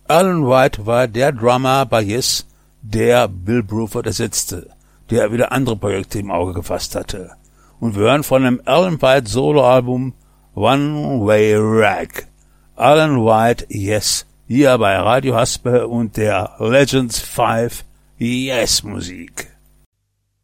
Alan White war der Drummer bei Yes, der Bill Bruford ersetzte, der wieder andere Projekte im Auge gefasst hatte. Und wir hören von dem Alan White Soloalbum One Way Rag. Alan White, Yes, hier bei Radio Haspe und der Legends 5 Yes Musik.